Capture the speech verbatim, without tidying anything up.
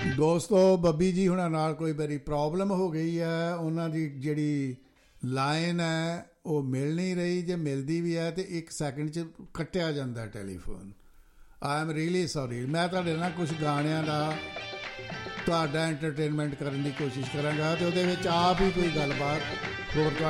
ਦੋਸਤੋ ਬੱਬੀ ਜੀ ਹੁਣਾਂ ਨਾਲ ਕੋਈ ਮੇਰੀ ਪ੍ਰੋਬਲਮ ਹੋ ਗਈ ਹੈ। ਉਹਨਾਂ ਦੀ ਜਿਹੜੀ ਲਾਈਨ ਹੈ ਉਹ ਮਿਲ ਨਹੀਂ ਰਹੀ, ਜੇ ਮਿਲਦੀ ਵੀ ਹੈ ਤਾਂ ਇੱਕ ਸੈਕਿੰਡ 'ਚ ਕੱਟਿਆ ਜਾਂਦਾ telephone. I am really sorry. ਮੈਂ ਤੁਹਾਡੇ ਨਾਲ ਕੁਛ ਗਾਣਿਆਂ ਦਾ ਤੁਹਾਡਾ ਐਂਟਰਟੇਨਮੈਂਟ ਕਰਨ ਦੀ ਕੋਸ਼ਿਸ਼ ਕਰਾਂਗਾ ਅਤੇ ਉਹਦੇ ਵਿੱਚ ਆਪ ਹੀ ਕੋਈ ਗੱਲਬਾਤ ਹੋਰ